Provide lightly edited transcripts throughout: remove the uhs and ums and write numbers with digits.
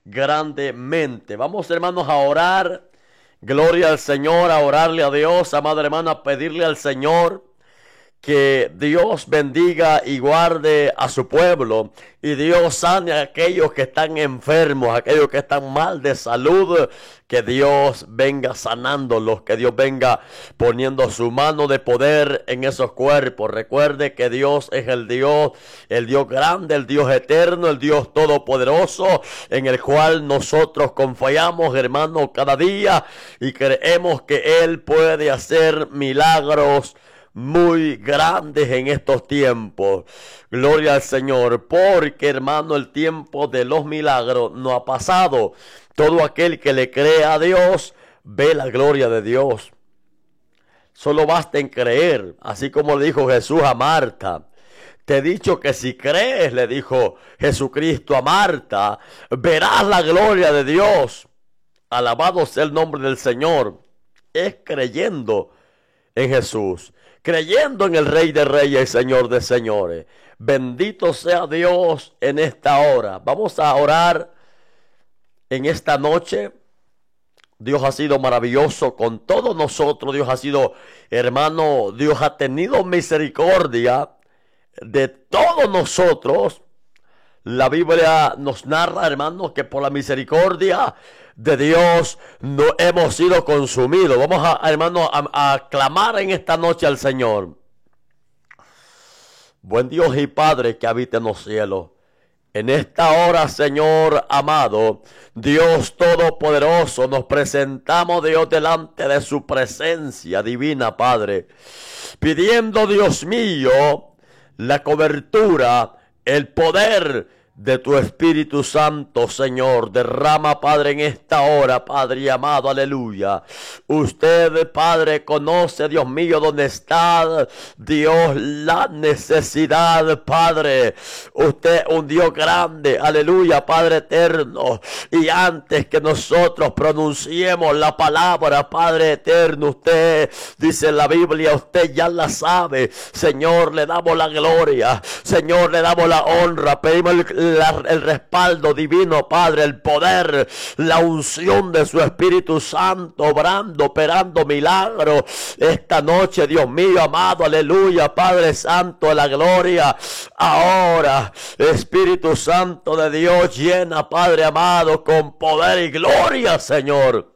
grandemente. Vamos, hermanos, a orar. Gloria al Señor, a orarle a Dios, amada hermana, a pedirle al Señor que Dios bendiga y guarde a su pueblo, y Dios sane a aquellos que están enfermos, aquellos que están mal de salud, que Dios venga sanándolos, que Dios venga poniendo su mano de poder en esos cuerpos. Recuerde que Dios es el Dios grande, el Dios eterno, el Dios todopoderoso, en el cual nosotros confiamos, hermano, cada día, y creemos que Él puede hacer milagros muy grandes en estos tiempos. Gloria al Señor, porque, hermano, el tiempo de los milagros no ha pasado. Todo aquel que le cree a Dios ve la gloria de Dios. Solo basta en creer, así como le dijo Jesús a Marta. Te he dicho que si crees, le dijo Jesucristo a Marta, verás la gloria de Dios. Alabado sea el nombre del Señor. Es creyendo en Jesús, creyendo en el Rey de Reyes y Señor de Señores. Bendito sea Dios en esta hora. Vamos a orar en esta noche. Dios ha sido maravilloso con todos nosotros. Dios ha sido, hermano, Dios ha tenido misericordia de todos nosotros. La Biblia nos narra, hermanos, que por la misericordia de Dios no hemos sido consumidos. Vamos hermanos, a clamar en esta noche al Señor. Buen Dios y Padre que habita en los cielos, en esta hora, Señor amado, Dios todopoderoso, nos presentamos, Dios, delante de su presencia divina, Padre, pidiendo, Dios mío, la cobertura, el poder de tu Espíritu Santo, Señor. Derrama, Padre, en esta hora, Padre amado, aleluya. Usted, Padre, conoce, Dios mío, dónde está, Dios, la necesidad, Padre. Usted, un Dios grande, aleluya, Padre eterno. Y antes que nosotros pronunciemos la palabra, Padre eterno, usted, dice la Biblia, usted ya la sabe. Señor, le damos la gloria. Señor, le damos la honra. Pedimos el respaldo divino, Padre, el poder, la unción de su Espíritu Santo, obrando, operando milagros esta noche, Dios mío amado, aleluya, Padre Santo de la gloria. Ahora, Espíritu Santo de Dios, llena, Padre amado, con poder y gloria, Señor.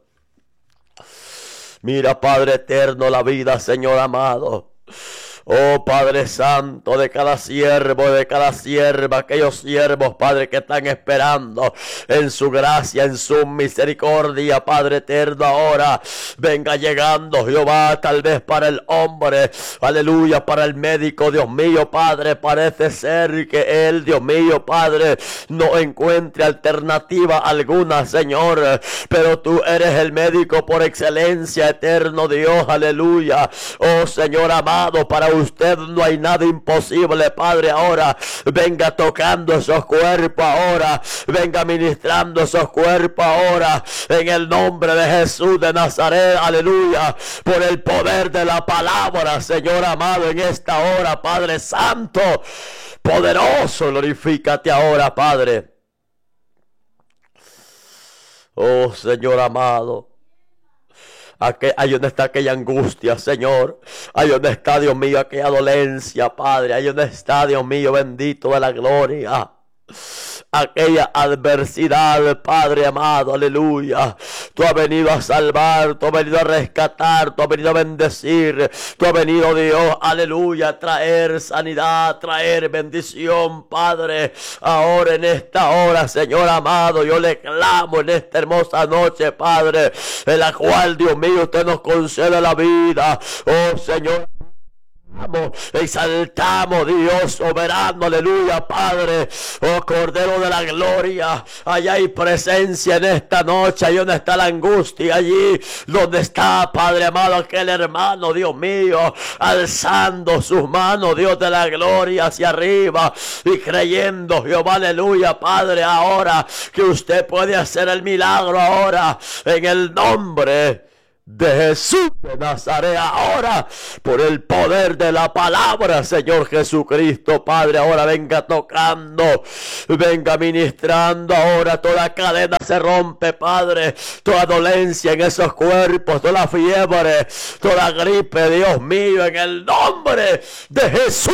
Mira, Padre eterno, la vida, Señor amado. Oh Padre Santo, de cada siervo, de cada sierva, aquellos siervos, Padre, que están esperando en su gracia, en su misericordia, Padre eterno, ahora venga llegando, Jehová, tal vez para el hombre, aleluya, para el médico, Dios mío, Padre, parece ser que él, Dios mío, Padre, no encuentre alternativa alguna, Señor, pero tú eres el médico por excelencia, eterno Dios, aleluya. Oh Señor amado, para usted no hay nada imposible, Padre. Ahora venga tocando esos cuerpos, ahora venga ministrando esos cuerpos, ahora en el nombre de Jesús de Nazaret, aleluya, por el poder de la palabra, Señor amado, en esta hora, Padre Santo, poderoso, glorifícate ahora, Padre. Oh Señor amado, ahí donde está aquella angustia, Señor. Ahí donde está, Dios mío, aquella dolencia, Padre. Ahí donde está, Dios mío, bendito de la gloria. Aquella adversidad, Padre amado, aleluya. Tú has venido a salvar, tú has venido a rescatar, tú has venido a bendecir, tú has venido, Dios, aleluya, a traer sanidad, a traer bendición, Padre. Ahora en esta hora, Señor amado, yo le clamo en esta hermosa noche, Padre, en la cual, Dios mío, usted nos concede la vida. Oh Señor, exaltamos, Dios soberano, aleluya, Padre. Oh Cordero de la gloria, allá hay presencia en esta noche. Ahí donde está la angustia, allí donde está, Padre amado, aquel hermano, Dios mío, alzando sus manos, Dios de la gloria, hacia arriba y creyendo, Jehová, aleluya, Padre, ahora que usted puede hacer el milagro, ahora en el nombre de Jesús de Nazaret, ahora por el poder de la palabra, Señor Jesucristo, Padre, ahora venga tocando, venga ministrando, ahora toda cadena se rompe, Padre, toda dolencia en esos cuerpos, toda fiebre, toda gripe, Dios mío, en el nombre de Jesús.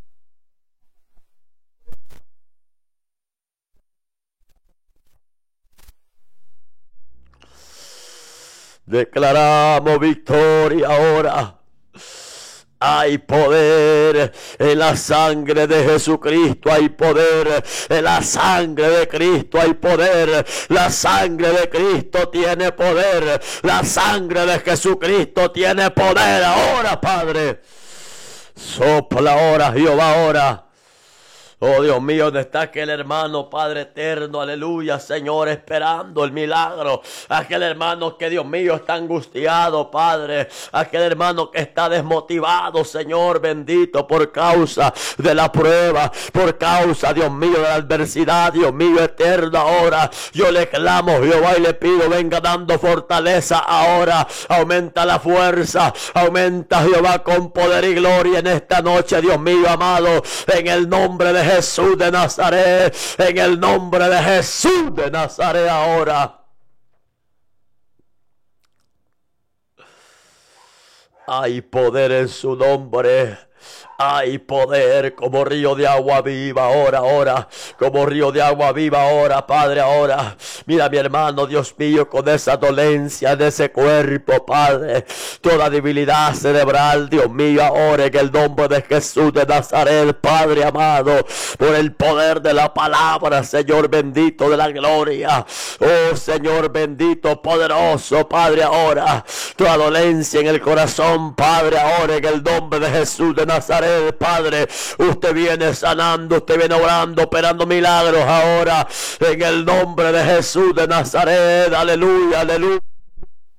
Declaramos victoria ahora. Hay poder en la sangre de Jesucristo, hay poder en la sangre de Cristo, hay poder. La sangre de Cristo tiene poder. La sangre de Jesucristo tiene poder ahora, Padre. Sopla ahora, Jehová, ahora. Oh Dios mío, ¿dónde está aquel hermano, Padre eterno? Aleluya, Señor, esperando el milagro. Aquel hermano que, Dios mío, está angustiado, Padre. Aquel hermano que está desmotivado, Señor bendito, por causa de la prueba, por causa, Dios mío, de la adversidad, Dios mío eterno. Ahora yo le clamo, Jehová, y le pido, venga dando fortaleza ahora. Aumenta la fuerza, aumenta, Jehová, con poder y gloria en esta noche, Dios mío amado, en el nombre de Jesús de Nazaret, en el nombre de Jesús de Nazaret ahora. Hay poder en su nombre. Hay poder como río de agua viva ahora, ahora, como río de agua viva ahora, Padre, ahora. Mira mi hermano, Dios mío, con esa dolencia de ese cuerpo, Padre, toda debilidad cerebral, Dios mío, ahora en el nombre de Jesús de Nazaret, Padre amado, por el poder de la palabra, Señor bendito de la gloria. Oh Señor bendito, poderoso, Padre, ahora, toda dolencia en el corazón, Padre, ahora en el nombre de Jesús de Nazaret, Padre, usted viene sanando, usted viene orando, operando milagros ahora, en el nombre de Jesús de Nazaret, aleluya, aleluya.